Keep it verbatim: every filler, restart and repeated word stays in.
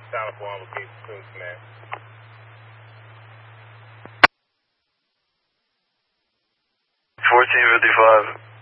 South one with Case Coon Command. fourteen fifty-five.